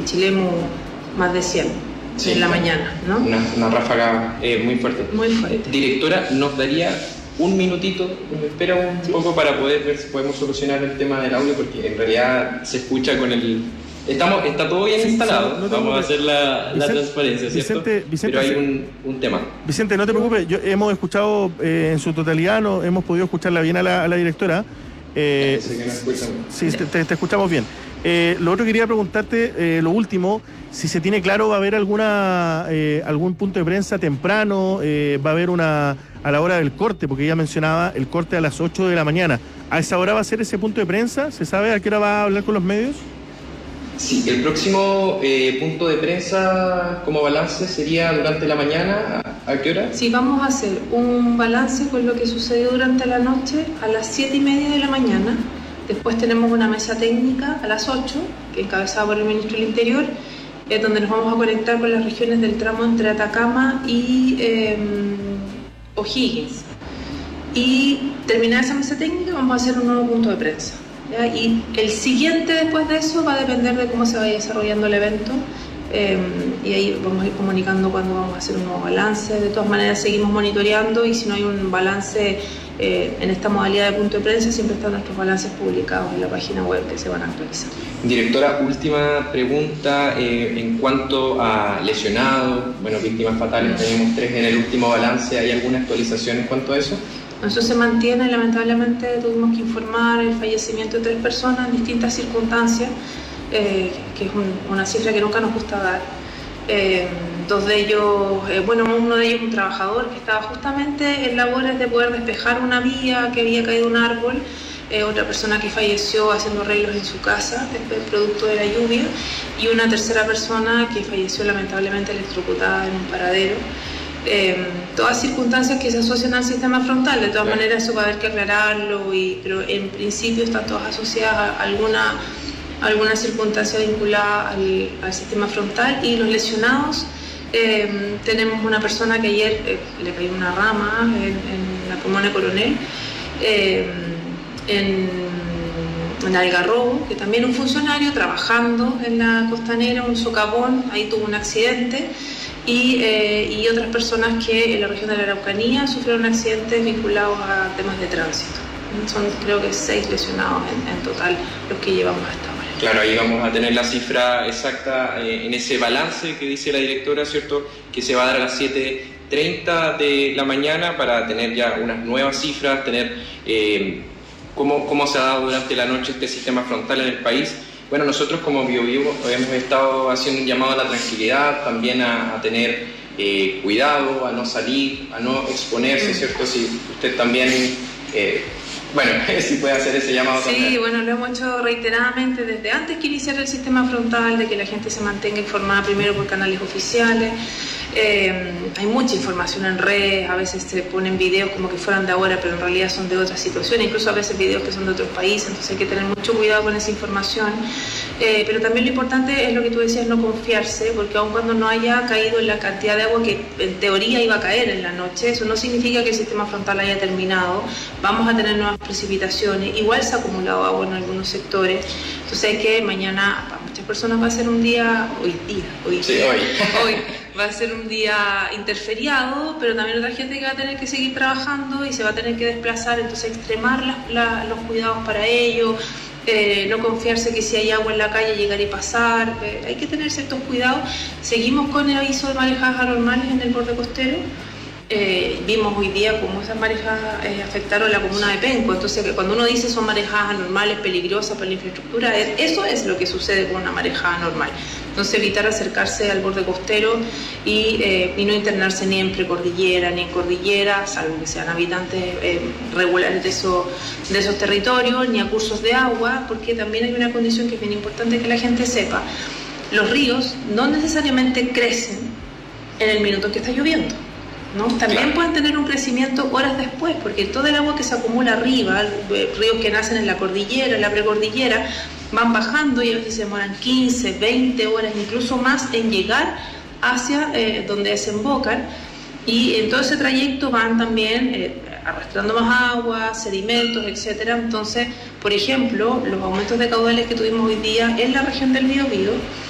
Chilemu más de 100 en la mañana, ¿no? Una ráfaga muy fuerte. Muy fuerte. Directora, ¿nos daría un minutito? Me espera un poco para poder ver si podemos solucionar el tema del audio, porque en realidad se escucha con el... Está todo bien instalado, no vamos a hacer la transparencia, ¿cierto? Vicente, pero hay un tema. Vicente, no te preocupes, hemos escuchado en su totalidad, hemos podido escucharla bien a la directora. Sí, te escuchamos bien. Lo otro quería preguntarte, lo último, si se tiene claro, ¿va a haber algún punto de prensa temprano? ¿Va a haber a la hora del corte? Porque ella mencionaba el corte a las 8 de la mañana. ¿A esa hora va a ser ese punto de prensa? ¿Se sabe a qué hora va a hablar con los medios? Sí, el próximo punto de prensa como balance sería durante la mañana. ¿A qué hora? Sí, vamos a hacer un balance con lo que sucedió durante la noche a las 7:30 de la mañana. Después tenemos una mesa técnica a las 8, que es encabezada por el Ministro del Interior, donde nos vamos a conectar con las regiones del tramo entre Atacama y O'Higgins. Y terminada esa mesa técnica vamos a hacer un nuevo punto de prensa, ¿ya? Y el siguiente después de eso va a depender de cómo se vaya desarrollando el evento. Y ahí vamos a ir comunicando cuando vamos a hacer un nuevo balance. De todas maneras seguimos monitoreando, y si no hay un balance en esta modalidad de punto de prensa, siempre están nuestros balances publicados en la página web que se van a actualizar. Directora, última pregunta en cuanto a lesionados, víctimas fatales, tenemos 3 en el último balance. ¿Hay alguna actualización en cuanto a eso? Eso se mantiene. Lamentablemente tuvimos que informar el fallecimiento de 3 personas en distintas circunstancias, que es una cifra que nunca nos gusta dar. 2 de ellos, uno de ellos un trabajador que estaba justamente en labores de poder despejar una vía que había caído un árbol, otra persona que falleció haciendo arreglos en su casa producto de la lluvia, y una tercera persona que falleció lamentablemente electrocutada en un paradero. Todas circunstancias que se asocian al sistema frontal. De todas maneras eso va a haber que aclararlo, pero en principio están todas asociadas a alguna circunstancia vinculada al sistema frontal. Y los lesionados, tenemos una persona que ayer le cayó una rama en la comuna Coronel, en Algarrobo, que también un funcionario trabajando en la costanera, un socavón, ahí tuvo un accidente. Y otras personas que en la región de la Araucanía sufrieron accidentes vinculados a temas de tránsito. Son, creo que 6 lesionados en total los que llevamos hasta ahora. Claro, ahí vamos a tener la cifra exacta en ese balance que dice la directora, ¿cierto? Que se va a dar a las 7:30 de la mañana para tener ya unas nuevas cifras, tener cómo se ha dado durante la noche este sistema frontal en el país. Bueno, nosotros como BioBio hemos estado haciendo un llamado a la tranquilidad, también a tener cuidado, a no salir, a no exponerse, ¿cierto? Si usted también, si puede hacer ese llamado también. Sí, lo hemos hecho reiteradamente desde antes que iniciara el sistema frontal, de que la gente se mantenga informada primero por canales oficiales. Hay mucha información en redes, a veces se ponen videos como que fueran de ahora, pero en realidad son de otras situaciones, incluso a veces videos que son de otros países, entonces hay que tener mucho cuidado con esa información. Pero también lo importante es lo que tú decías, no confiarse, porque aun cuando no haya caído en la cantidad de agua que en teoría iba a caer en la noche, eso no significa que el sistema frontal haya terminado. Vamos a tener nuevas precipitaciones, igual se ha acumulado agua en algunos sectores, entonces hay que mañana, para muchas personas va a ser un día, hoy va a ser un día interferiado, pero también otra gente que va a tener que seguir trabajando y se va a tener que desplazar, entonces extremar los cuidados para ello, no confiarse que si hay agua en la calle llegar y pasar, hay que tener ciertos cuidados. Seguimos con el aviso de marejadas anormales en el borde costero. Vimos hoy día cómo esas marejadas afectaron la comuna de Penco, entonces que cuando uno dice son marejadas anormales, peligrosas para la infraestructura, eso es lo que sucede con una marejada normal. Entonces evitar acercarse al borde costero y no internarse ni en precordillera ni en cordillera, salvo que sean habitantes regulares de esos territorios, ni a cursos de agua, porque también hay una condición que es bien importante que la gente sepa: los ríos no necesariamente crecen en el minuto que está lloviendo, ¿no? También pueden tener un crecimiento horas después, porque todo el agua que se acumula arriba, ríos que nacen en la cordillera, en la precordillera, van bajando y a veces se demoran 15, 20 horas, incluso más, en llegar hacia donde desembocan, y en todo ese trayecto van también arrastrando más agua, sedimentos, etcétera. Entonces, por ejemplo, los aumentos de caudales que tuvimos hoy día en la región del Biobío